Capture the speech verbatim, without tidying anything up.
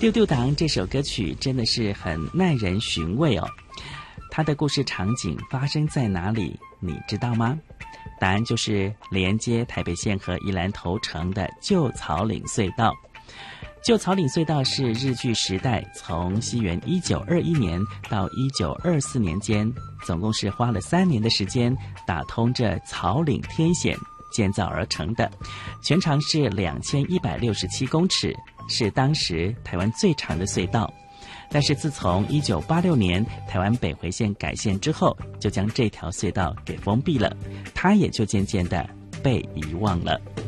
丢丢党这首歌曲真的是很耐人寻味哦。它的故事场景发生在哪里，你知道吗？答案就是连接台北县和宜兰头城的旧草岭隧道。旧草岭隧道是日据时代从西元一九二一年到一九二四年间，总共是花了三年的时间打通这草岭天险建造而成的，全长是两千一百六十七公尺，是当时台湾最长的隧道。但是自从一九八六年台湾北回线改线之后，就将这条隧道给封闭了，它也就渐渐的被遗忘了。